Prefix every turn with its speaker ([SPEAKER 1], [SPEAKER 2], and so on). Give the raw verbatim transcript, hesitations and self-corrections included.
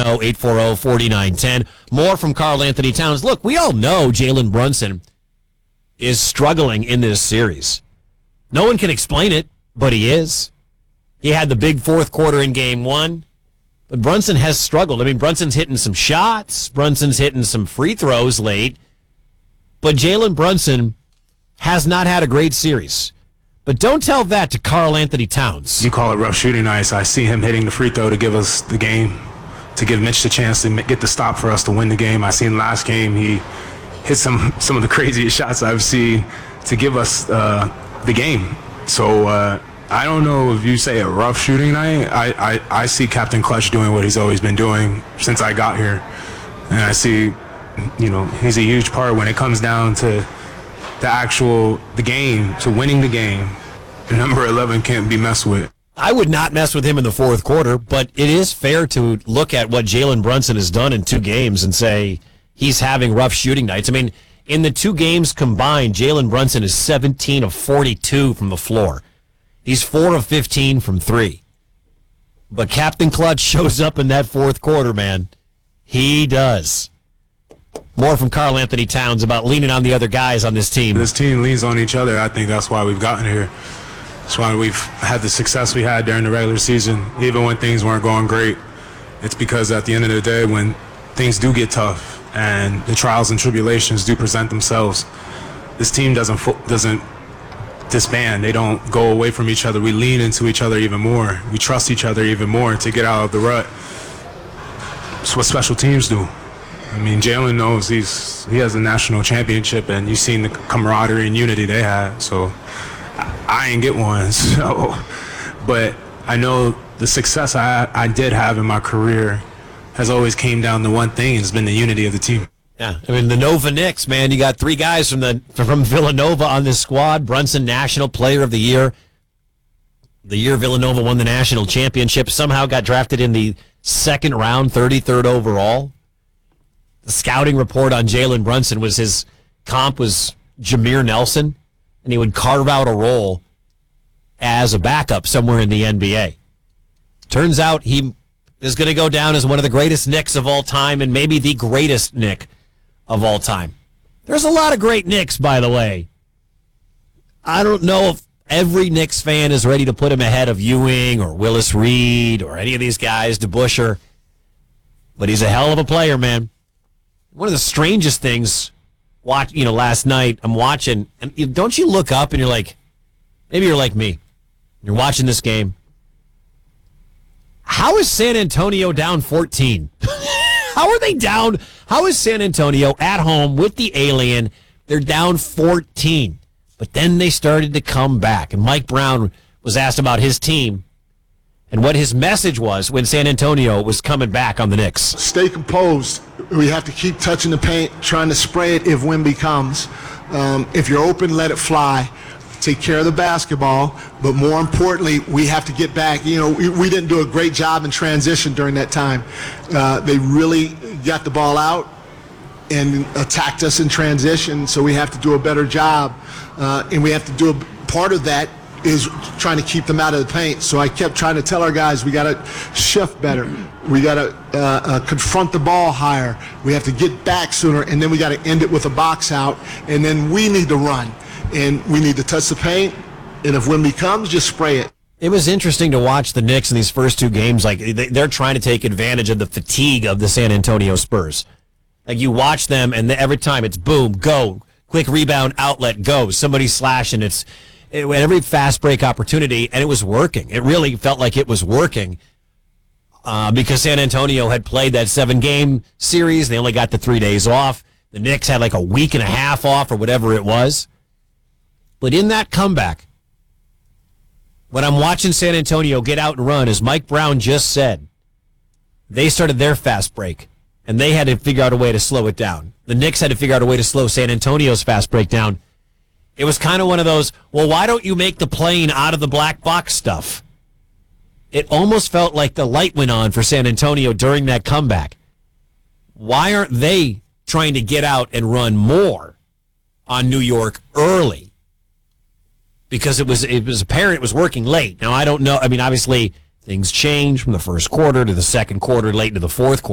[SPEAKER 1] oh, eight four oh, four nine one oh. More from Karl Anthony Towns. Look, we all know Jalen Brunson is struggling in this series. No one can explain it, but he is. He had the big fourth quarter in game one, but Brunson has struggled. I mean, Brunson's hitting some shots. Brunson's hitting some free throws late. But Jalen Brunson has not had a great series. But don't tell that to Karl Anthony Towns.
[SPEAKER 2] You call it rough shooting nights. I see him hitting the free throw to give us the game, to give Mitch the chance to get the stop for us to win the game. I seen last game he hit some, some of the craziest shots I've seen to give us uh, the game. So uh, I don't know if you say a rough shooting night. I, I, I see Captain Clutch doing what he's always been doing since I got here. And I see, you know, he's a huge part when it comes down to the actual, the game, to winning the game. The number eleven can't be messed with.
[SPEAKER 1] I would not mess with him in the fourth quarter, but it is fair to look at what Jalen Brunson has done in two games and say he's having rough shooting nights. I mean, in the two games combined, Jalen Brunson is seventeen of forty-two from the floor. He's four of fifteen from three. But Captain Clutch shows up in that fourth quarter, man. He does. More from Karl Anthony Towns about leaning on the other guys on this team.
[SPEAKER 2] This team leans on each other. I think that's why we've gotten here. That's why we've had the success we had during the regular season, even when things weren't going great. It's because at the end of the day, when things do get tough and the trials and tribulations do present themselves, this team doesn't doesn't disband. They don't go away from each other. We lean into each other even more. We trust each other even more to get out of the rut. It's what special teams do. I mean, Jalen knows he's he has a national championship, and you've seen the camaraderie and unity they had. So I, I ain't get one. So, but I know the success I I did have in my career has always came down to one thing. It's been the unity of the team.
[SPEAKER 1] Yeah, I mean, the Nova Knicks, man. You got three guys from the from Villanova on this squad. Brunson, National Player of the Year. The year Villanova won the national championship, somehow got drafted in the second round, thirty-third overall. The scouting report on Jalen Brunson was his comp was Jameer Nelson, and he would carve out a role as a backup somewhere in the N B A. Turns out he is going to go down as one of the greatest Knicks of all time, and maybe the greatest Knick of all time. There's a lot of great Knicks, by the way. I don't know if every Knicks fan is ready to put him ahead of Ewing or Willis Reed or any of these guys, DeBusschere, but he's a hell of a player, man. One of the strangest things, watch you know, last night I'm watching, and don't you look up and you're like, maybe you're like me, you're watching this game. How is San Antonio down fourteen? How are they down? How is San Antonio at home with the alien? They're down fourteen, but then they started to come back. And Mike Brown was asked about his team and what his message was when San Antonio was coming back on the Knicks.
[SPEAKER 3] Stay composed. We have to keep touching the paint, trying to spray it if Wemby comes. Um, if you're open, let it fly. Take care of the basketball, but more importantly, we have to get back. You know, we, we didn't do a great job in transition during that time. Uh, they really got the ball out and attacked us in transition, so we have to do a better job. Uh, and we have to do a part of that is trying to keep them out of the paint. So I kept trying to tell our guys, we got to shift better. We got to uh, uh, confront the ball higher. We have to get back sooner, and then we got to end it with a box out, and then we need to run. And we need to touch the paint, and if Wemby comes, just spray it.
[SPEAKER 1] It was interesting to watch the Knicks in these first two games. Like, they're trying to take advantage of the fatigue of the San Antonio Spurs. Like, you watch them, and every time it's boom, go, quick rebound, outlet, go. Somebody slashing. It's it, every fast break opportunity, and it was working. It really felt like it was working uh, because San Antonio had played that seven-game series. They only got the three days off. The Knicks had like a week and a half off or whatever it was. But in that comeback, when I'm watching San Antonio get out and run, as Mike Brown just said, they started their fast break, and they had to figure out a way to slow it down. The Knicks had to figure out a way to slow San Antonio's fast break down. It was kind of one of those, well, why don't you make the plane out of the black box stuff? It almost felt like the light went on for San Antonio during that comeback. Why aren't they trying to get out and run more on New York early? Because it was it was apparent it was working late. Now, I don't know. I mean, obviously, things change from the first quarter to the second quarter, late into the fourth quarter.